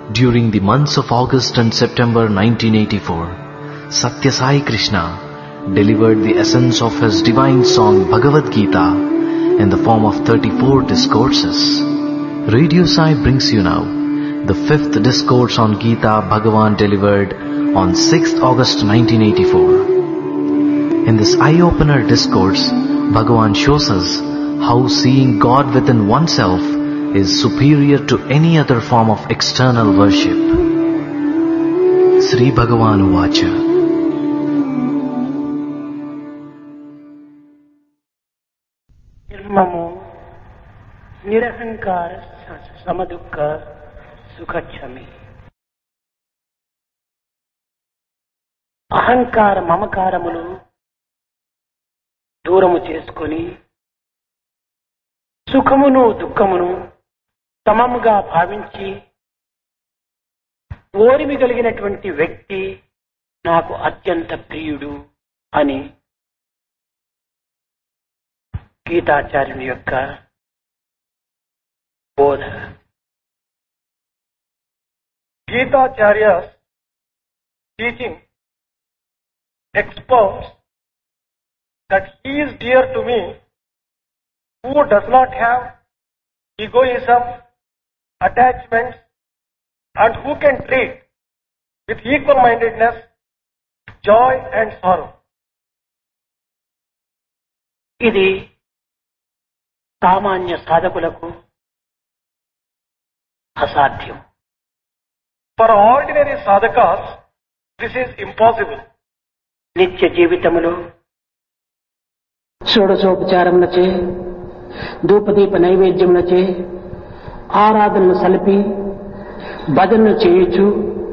During the months of August and September 1984, Satya Sai Krishna delivered the essence of his divine song Bhagavad Gita in the form of 34 discourses. Radio Sai brings you now the 5th discourse on Gita Bhagavan delivered on 6th August 1984. In this eye-opener discourse, Bhagavan shows us how seeing God within oneself is superior to any other form of external worship. Sri Bhagavan Uvacha. Nirmamo Nirahankara Samadukha Sukhachami. అహంకార మమకారములు దూరము చేసుకొని సుఖమును దుఃఖమును సమముగా భావించి ఓరిమి కలిగినటువంటి వ్యక్తి నాకు అత్యంత ప్రియుడు అని గీతాచార్యుని యొక్క బోధ. Gitaacharya's teaching expounds that he is dear to me who does not have egoism, attachments, and who can treat with equal-mindedness joy and sorrow. ఇది సామాన్య సాధకులకు అసాధ్యం. For ordinary sadhakas, this is impossible. నిత్య జీవితములో షోడశోపచారములచే ధూపదీప నైవేద్యములచే ఆరాధనలు సలిపి భజనలు చేయొచ్చు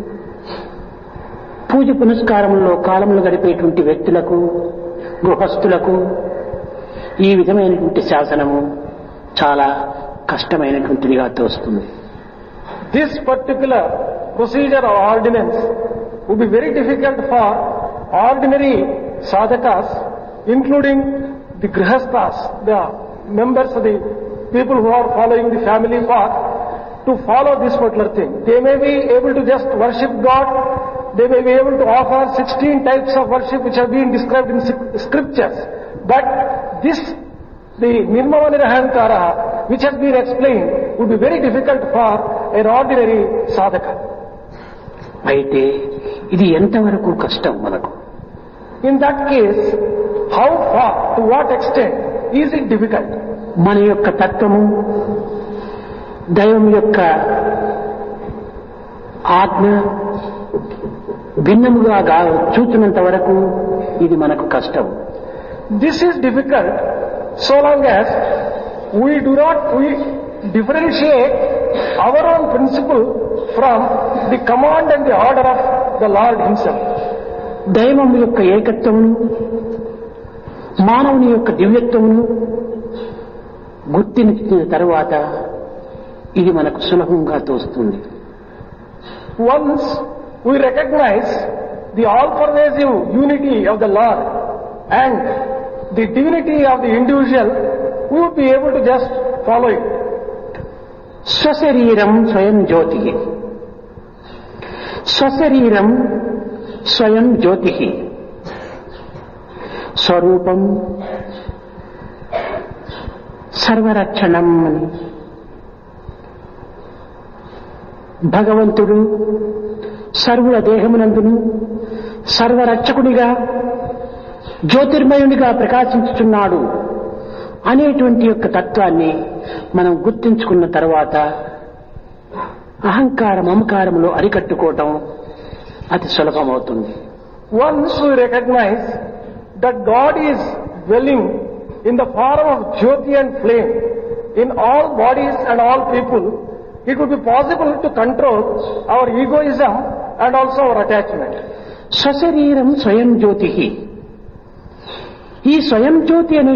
పూజ పునస్కారములలో కాలములు గడిపేటువంటి వ్యక్తులకు గృహస్థులకు ఈ విధమైనటువంటి శాసనము చాలా కష్టమైనటువంటిదిగా తోస్తుంది. This particular procedure or ordinance would be very difficult for ordinary sadhakas, including the grihasthas, the members of the people who are following the family path, to follow this particular thing. They may be able to just worship God, they may be able to offer 16 types of worship which have been described in scriptures. But this, the Nirmama Nirahankara, which has been explained, would be very difficult for an ordinary sadhaka. అయితే ఇది ఎంతవరకు కష్టం మనకు? In that case, how far, to what extent is it difficult? మన యొక్క తత్వము దైవం యొక్క ఆజ్ఞ భిన్నముగా చూచినంత వరకు ఇది మనకు కష్టం. This is difficult so long as we differentiate our own principle from the command and the order of the Lord himself. దైవం యొక్క ఏకత్వమును మానవుని యొక్క దివ్యత్వమును గుర్తించిన తరువాత ఇది మనకు సులభంగా తోస్తుంది. Once we recognize the all-pervasive unity of the Lord and the divinity of the individual, we would be able to just follow it. స్వశరీరం స్వయం జ్యోతి, స్వశరీరం స్వయం జ్యోతి, స్వరూపం సర్వరక్షణం అని భగవంతుడు సర్వుల దేహమునందును సర్వరక్షకుడిగా జ్యోతిర్మయునిగా ప్రకాశించుచున్నాడు అనేటువంటి యొక్క తత్వాన్ని మనం గుర్తించుకున్న తర్వాత అహంకార మమకారములు అరికట్టుకోవటం అతి సులభమవుతుంది. Once we recognize that God is dwelling in the form of Jyoti and flame in all bodies and all people, it would be possible to control our egoism and also our attachment. స్వశరీరం స్వయం జ్యోతి, ఈ స్వయం జ్యోతి అనే